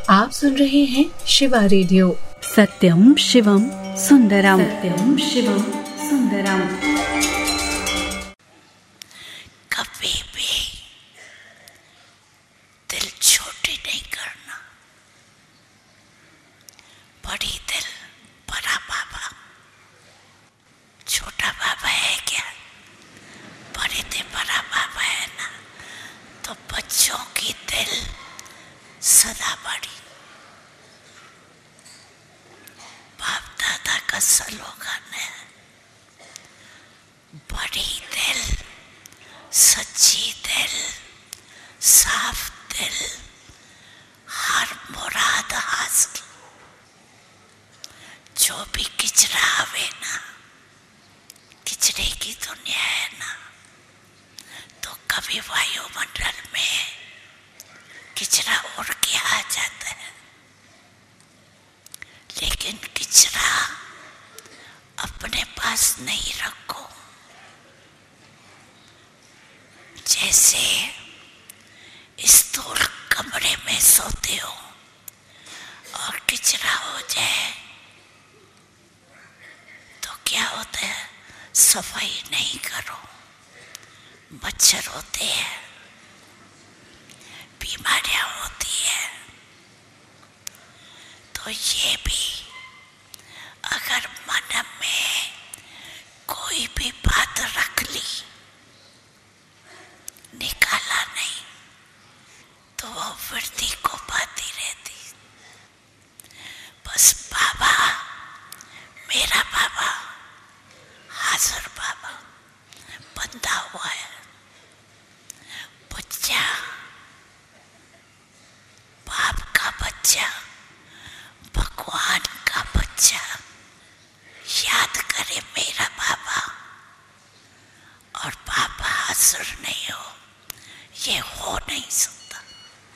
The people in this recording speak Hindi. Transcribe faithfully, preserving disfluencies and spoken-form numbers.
आप सुन रहे हैं शिवा रेडियो। सत्यम शिवम सुंदरम, सत्यम शिवम सुंदरम। कभी भी दिल छोटी नहीं करना। बड़ी दिल बड़ा बाबा। छोटा बाबा है क्या? बड़े दिल बड़ा बाबा है ना। तो बच्चों की दिल सदा बड़ी। बाप दादा का स्लोगन है, बड़ी दिल, सच्ची दिल, साफ दिल, हर मुराद हासिल। जो भी किचरा आवे ना, किचरे की दुनिया है ना, तो कभी वायुमंडल में किचरा उड़ के आ जाता है, लेकिन किचरा अपने पास नहीं रखो। जैसे स्थूल कमरे में सोते हो और किचरा हो जाए तो क्या होता है? सफाई नहीं करो, मच्छर होते हैं, बीमारियां होती है। तो ये भी अगर मन में कोई भी बात रख ली, निकाला नहीं, तो वो वृद्धि को पाती रहती। बस बाबा, मेरा बाबा, हाजिर बाबा बंधा हुआ है। बच्चा, बाप का बच्चा, भगवान का बच्चा याद करे मेरा बाबा, और बाबा हाजिर नहीं हो, ये हो नहीं सकता।